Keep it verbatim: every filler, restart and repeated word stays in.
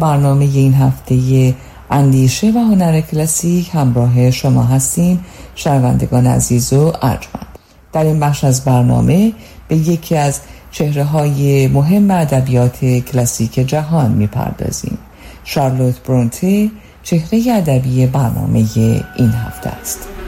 برنامه این هفته اندیشه و هنر کلاسیک همراه شما هستیم شنوندگان عزیز و ارجمند. در این بخش از برنامه به یکی از چهره‌های مهم ادبیات کلاسیک جهان می‌پردازیم. شارلوت برونته چهره ادبی برنامه این هفته است.